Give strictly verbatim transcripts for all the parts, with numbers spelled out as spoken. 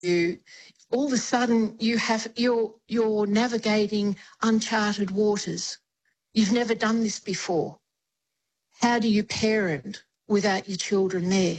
you, all of a sudden you have you're you're navigating uncharted waters. You've never done this before. How do you parent without your children there?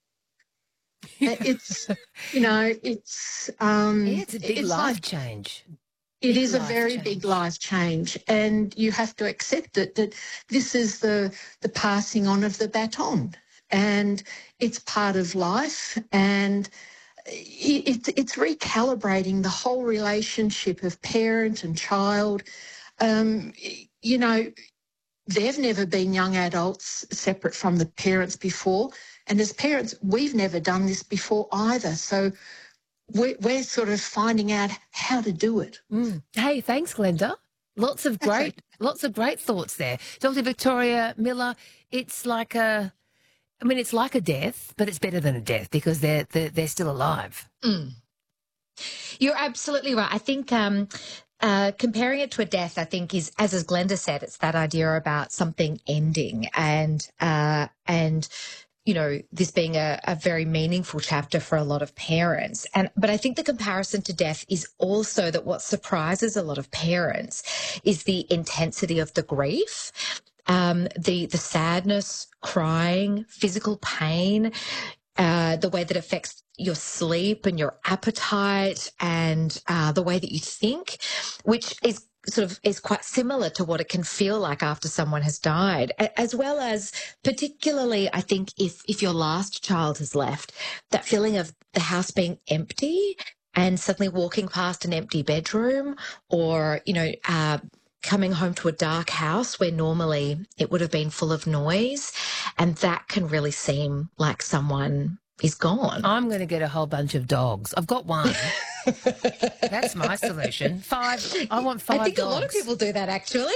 It's, you know, it's um, Yeah, it's a big it's life like, change. it Big is a life very change. big life change, and you have to accept it, that this is the the passing on of the baton, and it's part of life, and it, it's it's recalibrating the whole relationship of parent and child. Um, you know, they've never been young adults separate from the parents before, and as parents, we've never done this before either. So we're, we're sort of finding out how to do it. Mm. Hey, thanks, Glenda. Lots of That's great, okay. lots of great thoughts there. Doctor Victoria Miller, it's like a, I mean, it's like a death, but it's better than a death because they're, they're, they're still alive. Mm. You're absolutely right. I think um, uh, comparing it to a death, I think is, as as Glenda said, it's that idea about something ending and uh, and you know, this being a, a very meaningful chapter for a lot of parents. And but I think the comparison to death is also that what surprises a lot of parents is the intensity of the grief, um, the the sadness, crying, physical pain, uh, the way that affects your sleep and your appetite and uh, the way that you think, which is sort of is quite similar to what it can feel like after someone has died, as well as particularly, I think, if if your last child has left, that feeling of the house being empty and suddenly walking past an empty bedroom, or, you know, uh, coming home to a dark house where normally it would have been full of noise, and that can really seem like someone is gone. I'm going to get a whole bunch of dogs. I've got one. That's my solution. Five. I want five I think dogs. a lot of people do that, actually.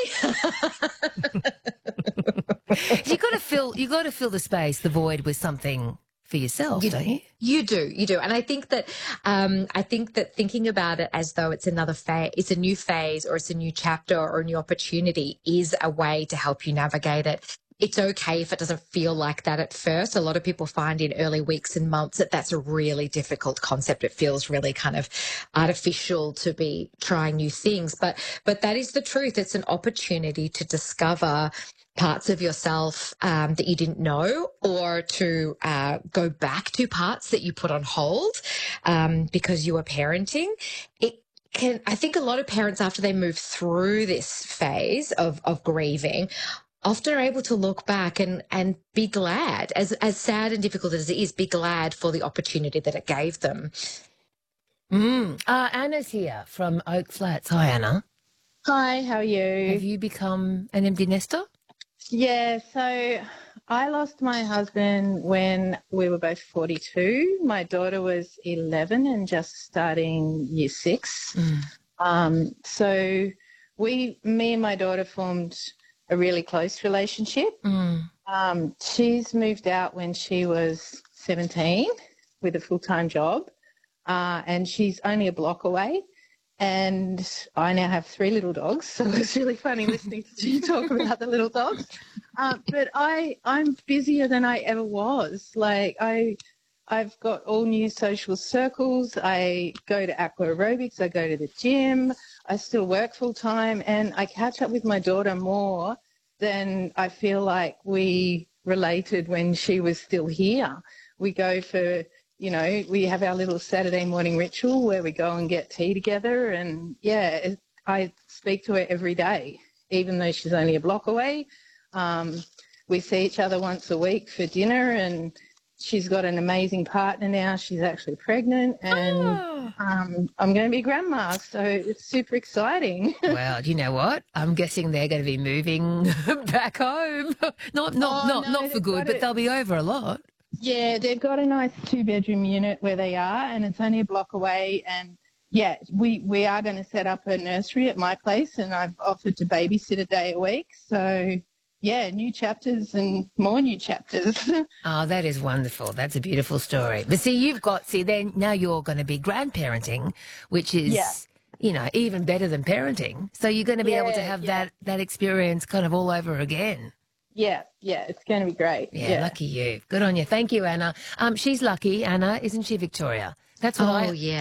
You got to fill. You got to fill the space, the void, with something for yourself, You, don't you? You do, you do, and I think that um, I think that thinking about it as though it's another phase, it's a new phase, or it's a new chapter, or a new opportunity, is a way to help you navigate it. It's okay if it doesn't feel like that at first. A lot of people find in early weeks and months that that's a really difficult concept. It feels really kind of artificial to be trying new things, but but that is the truth. It's an opportunity to discover parts of yourself um, that you didn't know, or to uh, go back to parts that you put on hold um, because you were parenting. It can, I think a lot of parents, after they move through this phase of, of grieving, often are able to look back and, and be glad, as, as sad and difficult as it is, be glad for the opportunity that it gave them. Mm. Uh, Anna's here from Oak Flats. Hi, Anna. Hi, how are you? Have you become an empty nester? Yeah, so I lost my husband when we were both forty-two. My daughter was eleven and just starting year six. Mm. Um, so we, me and my daughter formed a really close relationship. Mm. Um, she's moved out when she was seventeen with a full-time job, uh, and she's only a block away. And I now have three little dogs, so it's really funny listening to you talk about the little dogs. Uh, but I, I'm busier than I ever was. Like I, I've got all new social circles. I go to aqua aerobics. I go to the gym. I still work full time, and I catch up with my daughter more than I feel like we related when she was still here. We go for, you know, we have our little Saturday morning ritual where we go and get tea together, and yeah, it, I speak to her every day, even though she's only a block away. Um, we see each other once a week for dinner, and she's got an amazing partner now. She's actually pregnant, and Oh. um, I'm going to be grandma, so it's super exciting. Well, you know what? I'm guessing they're going to be moving back home. Not, not, Oh, not, no, not for they've good, got but it. they'll be over a lot. Yeah, they've got a nice two-bedroom unit where they are, and it's only a block away. And, yeah, we, we are going to set up a nursery at my place, and I've offered to babysit a day a week. So, yeah, new chapters and more new chapters. Oh, that is wonderful. That's a beautiful story. But see, you've got, see, then now you're going to be grandparenting, which is, Yeah. you know, even better than parenting. So you're going to be able to Yeah, have yeah. that, that experience kind of all over again. yeah, yeah, it's going to be great. Yeah, Yeah. lucky you. Good on you. Thank you, Anna. Um, she's lucky, Anna, isn't she, Victoria? That's what I... Oh, yeah.